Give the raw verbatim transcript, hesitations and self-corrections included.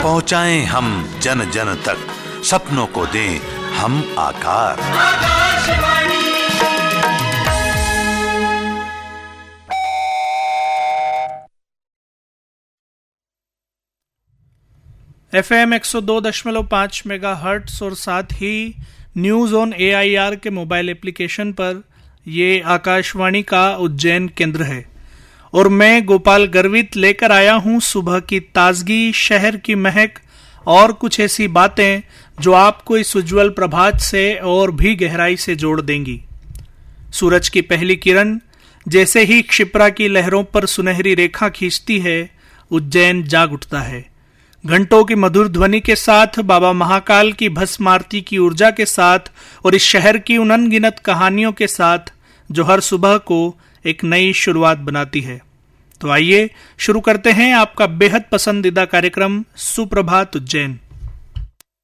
पहुंचाएं हम जन जन तक, सपनों को दें हम आकार। एफ एम एक सौ दो दशमलव पाँच मेगा हर्ट्स और साथ ही news on A I R के मोबाइल एप्लीकेशन पर ये आकाशवाणी का उज्जैन केंद्र है और मैं गोपाल गर्वित लेकर आया हूं सुबह की ताजगी, शहर की महक और कुछ ऐसी बातें जो आपको इस उज्जवल प्रभात से और भी गहराई से जोड़ देंगी। सूरज की पहली किरण जैसे ही क्षिप्रा की लहरों पर सुनहरी रेखा खींचती है, उज्जैन जाग उठता है। घंटों की मधुर ध्वनि के साथ, बाबा महाकाल की भस्म आरती की ऊर्जा के साथ और इस शहर की उन अनगिनत कहानियों के साथ जो हर सुबह को एक नई शुरुआत बनाती है। तो आइए शुरू करते हैं आपका बेहद पसंदीदा कार्यक्रम सुप्रभात उज्जैन।